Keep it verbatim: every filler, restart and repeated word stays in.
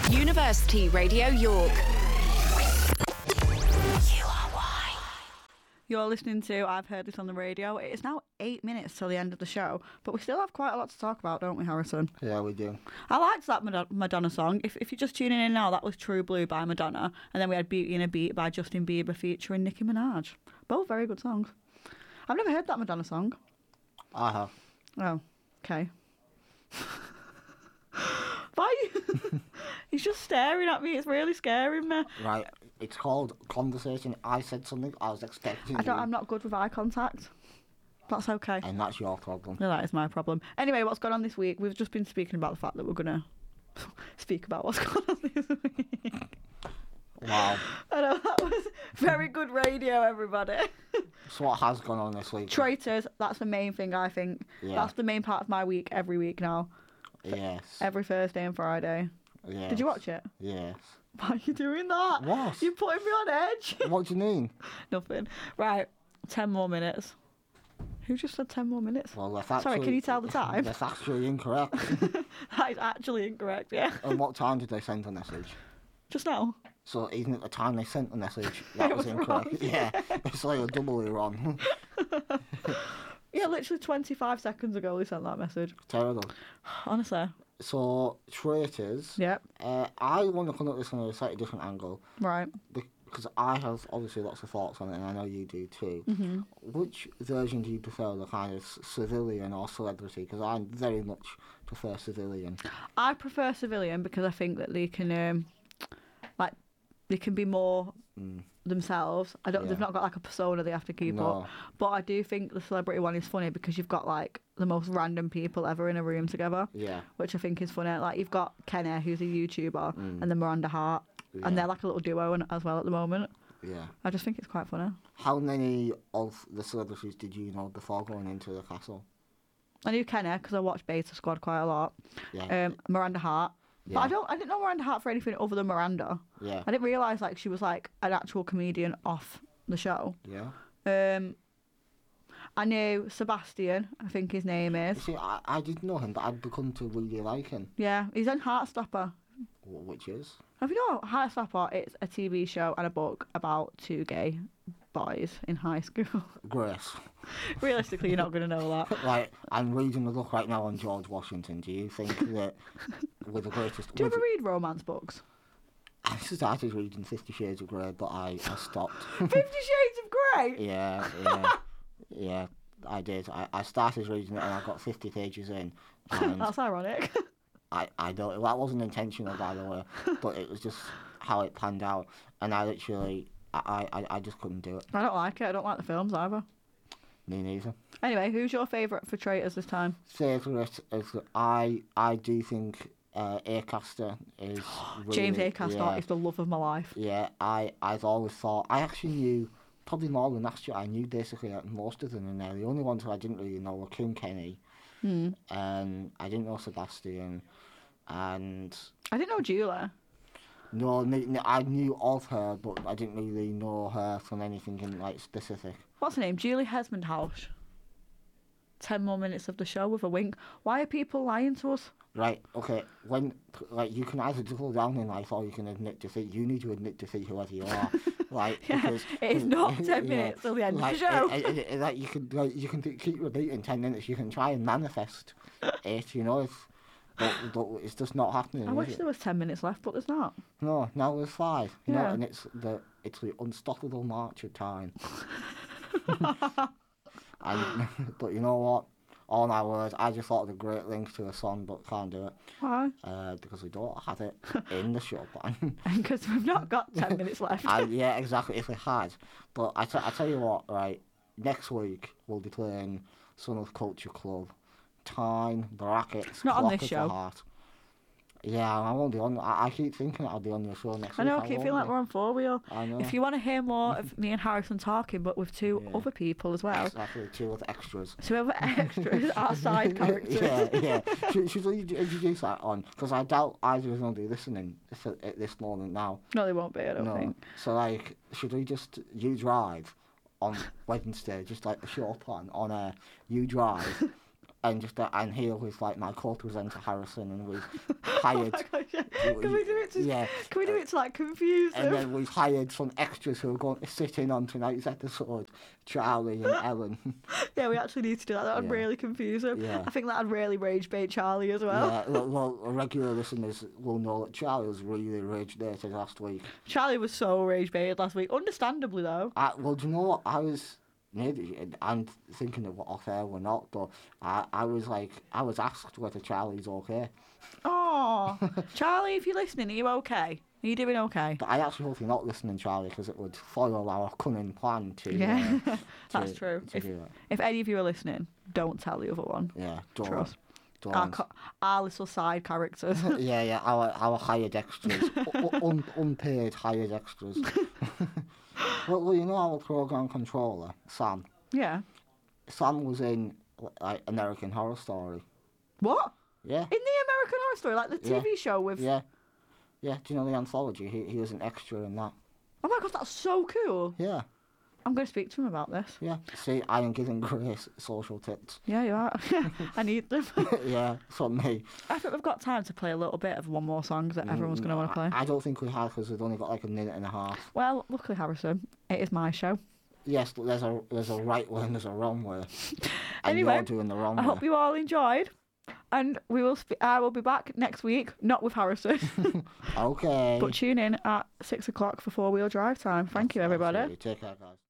University Radio York. You're listening to I've Heard This on the Radio. It is now eight minutes till the end of the show, but we still have quite a lot to talk about, don't we, Harrison? Yeah, we do. I liked that Madonna, Madonna song. If, if you're just tuning in now, that was True Blue by Madonna, and then we had Beauty and a Beat by Justin Bieber featuring Nicki Minaj. Both very good songs. I've never heard that Madonna song. I have. Oh, okay. Why? He's just staring at me. It's really scaring me. Right. It's called conversation. I said something. I was expecting I don't. you. I'm not good with eye contact. That's okay. And that's your problem. No, that is my problem. Anyway, what's gone on this week? We've just been speaking about the fact that we're gonna speak about what's gone on this week. Wow. I know, that was very good radio, everybody. So what has gone on this week? Traitors. That's the main thing. I think. Yeah. That's the main part of my week every week now. Yes. Every Thursday and Friday. Yes. Did you watch it? Yes. Why are you doing that? What? You're putting me on edge. What do you mean? Nothing. Right, ten more minutes. Who just said ten more minutes? Well, that's actually... Sorry, can you tell the time? That's actually incorrect. That is actually incorrect, yeah. And what time did they send the message? Just now. So even at the time they sent the message, that was, was incorrect. wrong, Yeah. It's like a doubly wrong. Yeah, literally twenty-five seconds ago they sent that message. Terrible. Honestly. So, traitors. Yep. Uh, I want to come at this from a slightly different angle. Right. Because I have obviously lots of thoughts on it, and I know you do too. Mm-hmm. Which version do you prefer, the kind of c- civilian or celebrity? Because I very much prefer civilian. I prefer civilian because I think that they can, um, like, they can be more Mm. themselves. I don't. Yeah. They've not got like a persona they have to keep No. up. But I do think the celebrity one is funny because you've got like the most random people ever in a room together, Yeah. which I think is funny. Like you've got Kenny, who's a YouTuber, Mm. and then Miranda Hart, Yeah. and they're like a little duo in- as well at the moment. Yeah. I just think it's quite funny. How many of the celebrities did you know before going into the castle? I knew Kenny because I watched Beta Squad quite a lot. Yeah. Um, Miranda Hart. But Yeah. I don't. I didn't know Miranda Hart for anything other than Miranda. Yeah. I didn't realise like she was like an actual comedian off the show. Yeah. Um, I knew Sebastian. I think his name You is. see, I, I didn't know him, but I'd become to really like him. Yeah, he's in Heartstopper. Wh- Which is? Have you know Heartstopper? It's a T V show and a book about two gay boys in high school. Grace. Realistically, you're not going to know that. Like, I'm reading a book right now on George Washington. Do you think that with the greatest... Do you with- ever read romance books? I started reading Fifty Shades of Grey, but I, I stopped. Fifty Shades of Grey. Yeah, yeah, yeah, I did. I, I started reading it and I got fifty pages in. And That's ironic. I, I don't... That wasn't intentional, by the way, but it was just how it panned out. And I literally... I, I, I just couldn't do it. I don't like it. I don't like the films either. Me neither. Anyway, who's your favourite for traitors this time? Favourite is... I, I do think uh, Acaster is really... James Acaster yeah. is the love of my life. Yeah, I, I've always thought... I actually knew, probably more than last year, I knew basically like, most of them in there. The only ones who I didn't really know were Kim Kenny, Hmm. and I didn't know Sebastian, and... I didn't know Julia. No, n- n- I knew of her, but I didn't really know her from anything in like specific. What's her name? Julie Hesmondhalgh. Ten more minutes of the show with a wink. Why are people lying to us? Right, okay, when, like, you can either double down in life or you can admit defeat. You need to admit defeat whoever you are. Like, Yeah, because... it is not ten yeah, minutes till the end like, of the show. It, it, it, like, you can, like, you can th- keep repeating ten minutes, you can try and manifest it, you know, if, but, but it's just not happening, I is wish it? there was ten minutes left, but there's not. No, now there's five, you know, Yeah. and it's the, it's the unstoppable march of time. and, but you know what? All my words, I just thought of a great link to a song, but can't do it. Why? Uh, because we don't have it in the show plan. Because we've not got ten minutes left. And yeah, exactly, if we had. But I, t- I tell you what, right, next week we'll be playing Son of Culture Club, Time, Brackets, Not on Clock this of show. the Heart. Yeah, I won't be on. I, I keep thinking I'll be on your show next I week. know, I keep won't feeling like be. we're on four wheel. I know. If you want to hear more of me and Harrison talking, but with two Yeah. other people as well, Exactly, two with extras. two other extras, our side characters. yeah, yeah. Should, should we introduce that on? Because I doubt either of us will be listening this, at this moment now. No, they won't be, I don't No. think. So, like, should we just, you drive on Wednesday, just like the show plan on air, you drive, and just uh, and here with like my co-presenter Harrison, and we've hired. Oh my gosh, yeah. Can we do it to? Yeah. Can we do it to like confuse And them? then we've hired some extras who are going to sit in on tonight's episode, Charlie and Ellen. Yeah, we actually need to do that. That would Yeah. really confuse him. Yeah. I think that'd really rage bait Charlie as well. Yeah, well, well, regular listeners will know that Charlie was really rage baited last week. Charlie was so rage baited last week, understandably though. I, well, do you know what? I was, maybe, I'm thinking of what off air we're not, but I, I was like, I was asked whether Charlie's okay. Oh, Charlie, if you're listening, are you okay? Are you doing okay? But I actually hope you're not listening, Charlie, because it would foil our cunning plan to. Yeah, uh, that's to- true. to If, do it. if any of you are listening, don't tell the other one. Yeah, don't. Trust. don't. Our, co- our little side characters. Yeah, yeah, our our hired extras, U- un, unpaid hired extras. well, well, you know our program controller, Sam. Yeah. Sam was in like American Horror Story. What? Yeah, In the American Horror Story, like the T V Yeah. show with. yeah, yeah. Do you know the anthology? He he was an extra in that. Oh my gosh, that's so cool. Yeah, I'm going to speak to him about this. yeah. See, I am giving Grace social tips. Yeah, you are. I need them. Yeah, from me. I think we've got time to play a little bit of one more song that everyone's going to want to play. I, I don't think we have because we've only got like a minute and a half. Well, luckily, Harrison, it is my show. Yes, but there's a there's a right way and there's a wrong way. And Anyway, you're doing the wrong I way. hope you all enjoyed. And we will. Sp- I will be back next week, not with Harrison, Okay. but tune in at six o'clock for four wheel drive time. Thank you, everybody. Absolutely. Take care, guys.